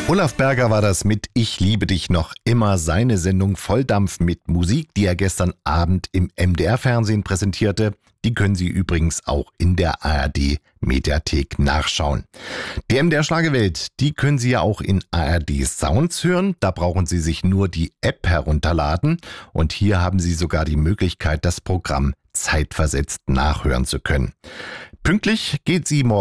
Olaf Berger war das mit Ich liebe dich noch immer, seine Sendung Volldampf mit Musik, die er gestern Abend im MDR-Fernsehen präsentierte. Die können Sie übrigens auch in der ARD-Mediathek nachschauen. Die MDR-Schlagerwelt, die können Sie ja auch in ARD Sounds hören. Da brauchen Sie sich nur die App herunterladen. Und hier haben Sie sogar die Möglichkeit, das Programm zeitversetzt nachhören zu können. Pünktlich geht sie morgen